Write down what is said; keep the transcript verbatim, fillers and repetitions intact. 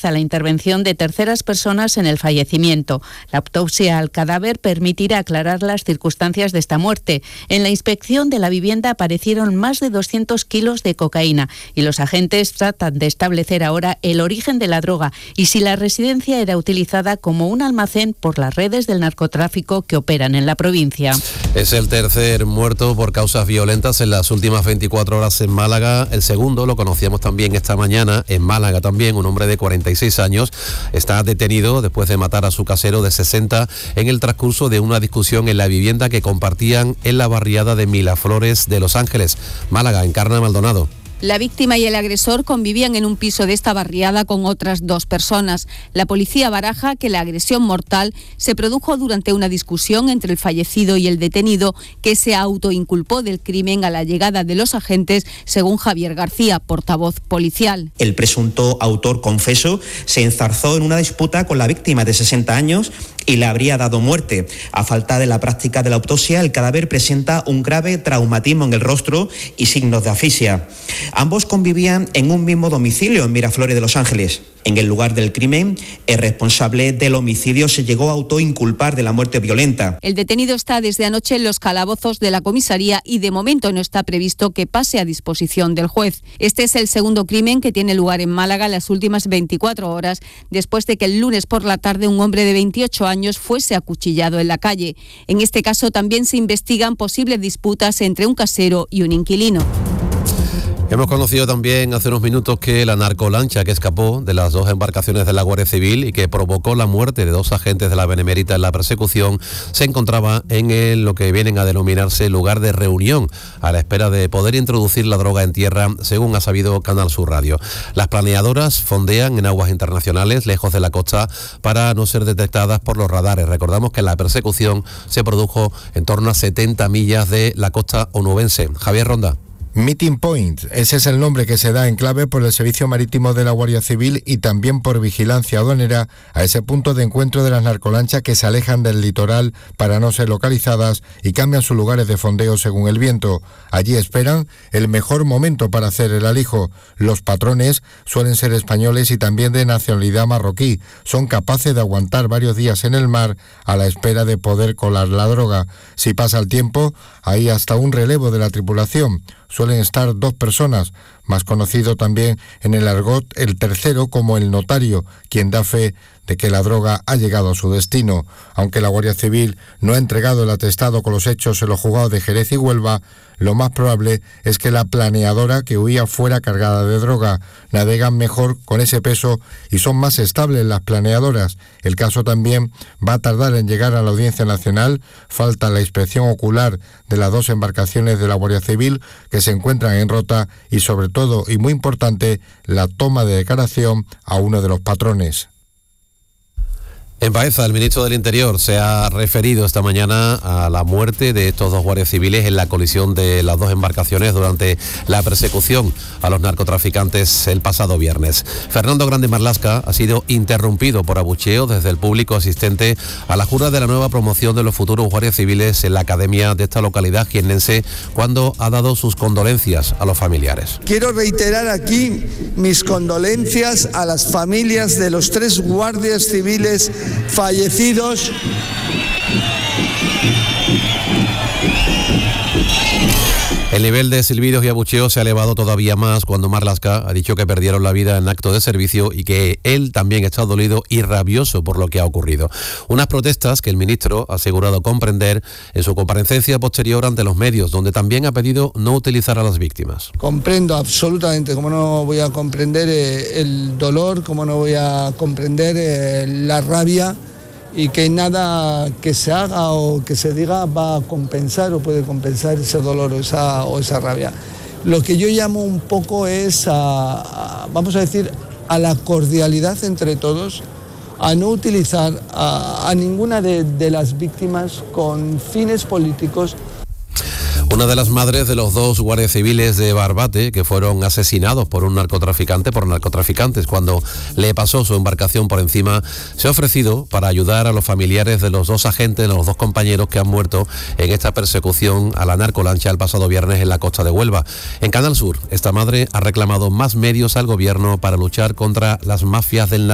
autoriza la intervención de terceras personas en el fallecimiento. La autopsia al cadáver permitirá aclarar las circunstancias de esta muerte. En la inspección de la vivienda aparecieron más de doscientos kilos de cocaína y los agentes tratan de establecer ahora el origen de la droga y si la residencia era utilizada como un almacén por las redes del narcotráfico que operan en la provincia. Es el tercer muerto por causas violentas en las últimas veinticuatro horas en Málaga. El segundo lo conocíamos también esta mañana en Málaga también. Un hombre de cuarenta y seis años está detenido después de matar a su casero de sesenta en el transcurso de una discusión en la vivienda que compartían en la barriada de Miraflores de Los Ángeles. Málaga, Encarna Maldonado. La víctima y el agresor convivían en un piso de esta barriada con otras dos personas. La policía baraja que la agresión mortal se produjo durante una discusión entre el fallecido y el detenido, que se autoinculpó del crimen a la llegada de los agentes, según Javier García, portavoz policial. El presunto autor confeso se enzarzó en una disputa con la víctima de sesenta años y le habría dado muerte. A falta de la práctica de la autopsia, el cadáver presenta un grave traumatismo en el rostro y signos de asfixia. Ambos convivían en un mismo domicilio en Miraflores de Los Ángeles. En el lugar del crimen, el responsable del homicidio se llegó a autoinculpar de la muerte violenta. El detenido está desde anoche en los calabozos de la comisaría y de momento no está previsto que pase a disposición del juez. Este es el segundo crimen que tiene lugar en Málaga en las últimas veinticuatro horas, después de que el lunes por la tarde un hombre de veintiocho años fuese acuchillado en la calle. En este caso también se investigan posibles disputas entre un casero y un inquilino. Hemos conocido también hace unos minutos que la narcolancha que escapó de las dos embarcaciones de la Guardia Civil y que provocó la muerte de dos agentes de la Benemérita en la persecución se encontraba en el, lo que vienen a denominarse lugar de reunión, a la espera de poder introducir la droga en tierra, según ha sabido Canal Sur Radio. Las planeadoras fondean en aguas internacionales, lejos de la costa, para no ser detectadas por los radares. Recordamos que la persecución se produjo en torno a setenta millas de la costa onubense. Javier Ronda. Meeting Point, ese es el nombre que se da en clave por el Servicio Marítimo de la Guardia Civil y también por Vigilancia Aduanera a ese punto de encuentro de las narcolanchas que se alejan del litoral para no ser localizadas y cambian sus lugares de fondeo según el viento. Allí esperan el mejor momento para hacer el alijo. Los patrones suelen ser españoles y también de nacionalidad marroquí. Son capaces de aguantar varios días en el mar a la espera de poder colar la droga. Si pasa el tiempo, hay hasta un relevo de la tripulación. Suelen estar dos personas, más conocido también en el argot el tercero como el notario, quien da fe de que la droga ha llegado a su destino. Aunque la Guardia Civil no ha entregado el atestado con los hechos en los juzgados de Jerez y Huelva, lo más probable es que la planeadora que huía fuera cargada de droga. Navegan mejor con ese peso y son más estables las planeadoras. El caso también va a tardar en llegar a la Audiencia Nacional. Falta la inspección ocular de las dos embarcaciones de la Guardia Civil que se encuentran en rota y sobre todo, y muy importante, la toma de declaración a uno de los patrones. En Baeza, el ministro del Interior se ha referido esta mañana a la muerte de estos dos guardias civiles en la colisión de las dos embarcaciones durante la persecución a los narcotraficantes el pasado viernes. Fernando Grande Marlaska ha sido interrumpido por abucheos desde el público asistente a la jura de la nueva promoción de los futuros guardias civiles en la academia de esta localidad jiennense cuando ha dado sus condolencias a los familiares. Quiero reiterar aquí mis condolencias a las familias de los tres guardias civiles fallecidos. El nivel de silbidos y abucheos se ha elevado todavía más cuando Marlaska ha dicho que perdieron la vida en acto de servicio y que él también está dolido y rabioso por lo que ha ocurrido. Unas protestas que el ministro ha asegurado comprender en su comparecencia posterior ante los medios, donde también ha pedido no utilizar a las víctimas. Comprendo absolutamente, como no voy a comprender eh, el dolor, como no voy a comprender eh, la rabia, y que nada que se haga o que se diga va a compensar o puede compensar ese dolor o esa, o esa rabia. Lo que yo llamo un poco es, a, a, vamos a decir, a la cordialidad entre todos, a no utilizar a, a ninguna de, de las víctimas con fines políticos. Una de las madres de los dos guardias civiles de Barbate que fueron asesinados por un narcotraficante, por narcotraficantes, cuando le pasó su embarcación por encima, se ha ofrecido para ayudar a los familiares de los dos agentes, de los dos compañeros que han muerto en esta persecución a la narcolancha el pasado viernes en la costa de Huelva. En Canal Sur, esta madre ha reclamado más medios al gobierno para luchar contra las mafias del narcotráfico.